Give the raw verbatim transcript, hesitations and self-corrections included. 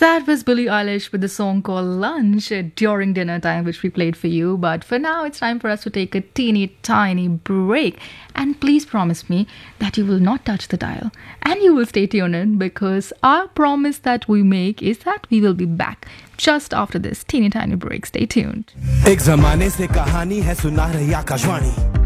That was Billie Eilish with the song called Lunch during dinner time, which we played for you. But for now, it's time for us to take a teeny tiny break. And please promise me that you will not touch the dial and you will stay tuned in, because our promise that we make is that we will be back just after this teeny tiny break. Stay tuned. एक ज़माने से कहानी है सुना रही आकाशवाणी